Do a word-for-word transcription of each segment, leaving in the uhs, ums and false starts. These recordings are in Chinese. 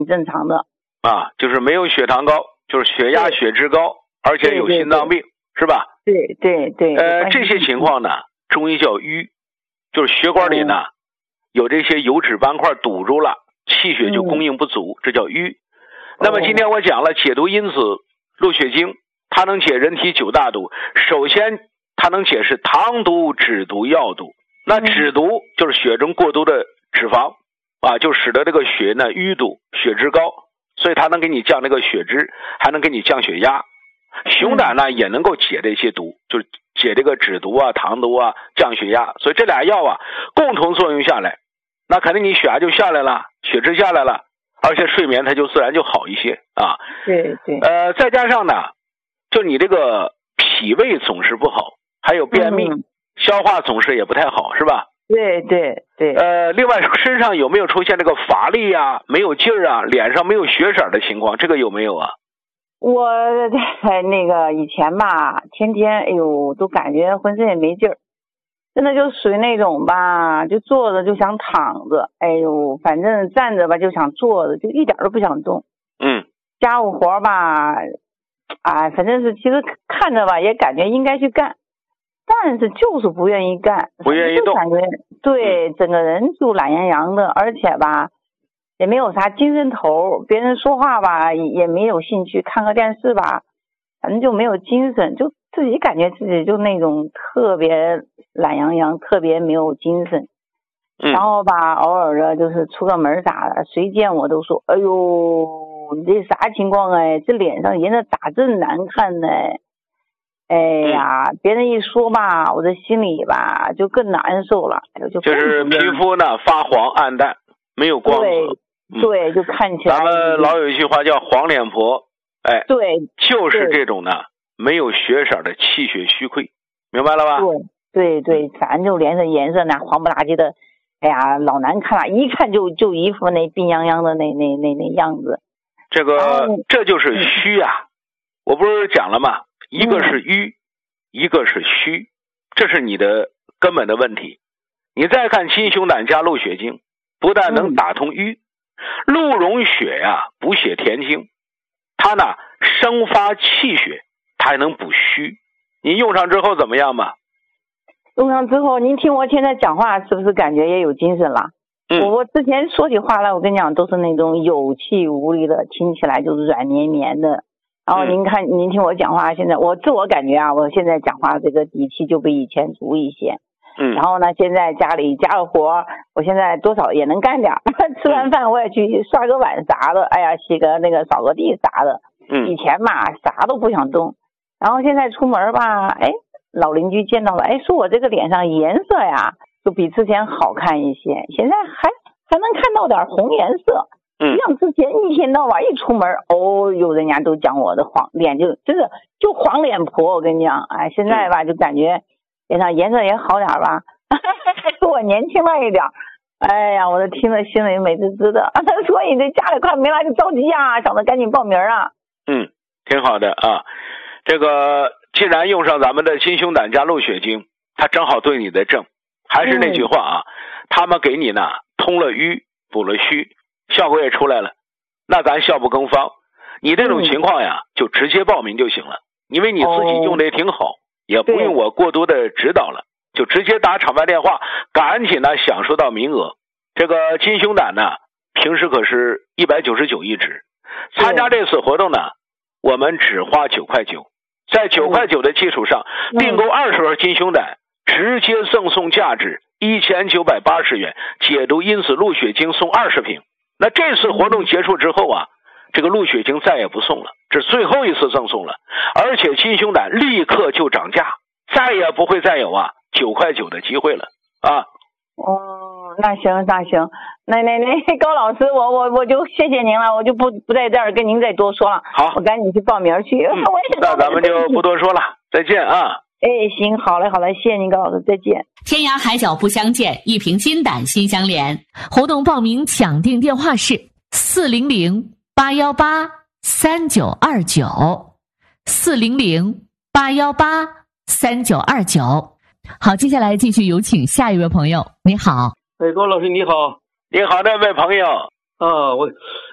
正常的啊，就是没有血糖高，就是血压血脂高，而且有心脏病，是吧？ 对对对。 呃，这些情况呢，中医叫瘀，就是血管里呢、嗯、有这些油脂斑块堵住了，气血就供应不足，嗯、这叫瘀。那么今天我讲了解毒因子鹿血精，它能解人体九大毒。首先，它能解释糖毒、脂毒、药毒。那脂毒就是血中过多的脂肪啊，就使得这个血呢淤堵，血脂高，所以它能给你降这个血脂，还能给你降血压。熊胆呢也能够解这些毒，就是解这个脂毒啊、糖毒啊，降血压。所以这俩药啊共同作用下来，那肯定你血压就下来了，血脂下来了，而且睡眠它就自然就好一些啊。 对对。 呃，再加上呢，就你这个脾胃总是不好，还有便秘。嗯，消化总是也不太好，是吧？ 对对对。 呃，另外身上有没有出现这个乏力啊、没有劲儿啊、脸上没有血色的情况？这个有没有啊？ 我那个以前吧，天天哎呦都感觉浑身也没劲儿，真的就属于那种吧，就坐着就想躺着，哎呦，反正站着吧就想坐着，就一点都不想动。 嗯。 家务活吧，啊，反正是其实看着吧也感觉应该去干。但是就是不愿意干， 不愿意动， 感觉对整个人就懒洋洋的，而且吧也没有啥精神头，别人说话吧也没有兴趣，看个电视吧反正就没有精神，就自己感觉自己就那种特别懒洋洋，特别没有精神。 嗯、 然后吧偶尔的就是出个门啥的，谁见我都说哎呦你这啥情况哎，这脸上颜色咋这难看呢？哎呀，嗯、别人一说吧，我的心里吧就更难受了，就就是皮肤呢发黄暗淡，没有光泽。 对，嗯、对，就看起来。 咱们老有一句话叫黄脸婆，哎， 对， 就是这种呢，没有血色的气血虚亏，明白了吧？ 对对对，反正就脸上颜色呢黄不拉几的，哎呀，老难看了，一看就就一副那病殃殃的那那那那样子。 这个这就是虚啊，嗯、我不是讲了吗？一个是瘀，嗯、一个是虚，这是你的根本的问题。你再看金熊胆加鹿血精，不但能打通瘀，嗯、鹿茸血呀、啊、补血填精，它呢生发气血，它还能补虚。你用上之后怎么样嘛？ 用上之后，您听我现在讲话是不是感觉也有精神了？ 嗯、 我我之前说起话来，我跟你讲都是那种有气无力的，听起来就是软绵绵的。然后您看，嗯、您听我讲话，现在我自我感觉啊，我现在讲话这个底气就比以前足一些。 嗯。 然后呢，现在家里家的活，我现在多少也能干点。吃完饭我也去刷个碗啥的，哎呀，洗个那个扫个地啥的。 嗯。 以前嘛，啥都不想动。然后现在出门吧，哎，老邻居见到了，哎，说我这个脸上颜色呀，就比之前好看一些。现在还还能看到点红颜色。 嗯， 像之前一天到晚一出门，哦哟，人家都讲我的黄脸就真是就黄脸婆，我跟你讲，哎，现在吧就感觉脸上颜色也好点吧，还说我年轻了一点，哎呀，我都听着心里美滋滋的。所以这家里快没了就着急啊，想着赶紧报名啊。 嗯，挺好的啊。这个既然用上咱们的金熊胆加鹿血精，它正好对你的症。还是那句话啊，嗯、他们给你呢通了瘀，补了虚。效果也出来了，那咱效不更方。你这种情况呀，嗯、就直接报名就行了，因为你自己用的也挺好，哦、也不用我过多的指导了，就直接打场外电话，赶紧呢享受到名额。这个金熊胆呢，平时可是一百九十九一支，参加这次活动呢，我们只花九块九，在九块九的基础上，嗯、订购二十盒金熊胆，直接赠送价值一千九百八十元，解毒因子鹿血精送二十瓶。那这次活动结束之后啊，这个鹿血精再也不送了，这是最后一次赠送了，而且金熊胆立刻就涨价，再也不会再有啊九块九的机会了啊。 哦，那行那行，那那那高老师，我我我就谢谢您了，我就不不在这儿跟您再多说了。 好， 我赶紧去报名去。 嗯、那咱们就不多说了，再见啊。 哎，行，好嘞，好嘞，谢谢您，高老师，再见。 天涯海角不相见，一瓶金胆心相连。活动报名抢订电话是四零零八幺八三九二九，四零零八幺八三九二九。好，接下来继续有请下一位朋友。你好， 哎，高老师你好。 你好，那位朋友啊，我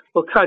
我看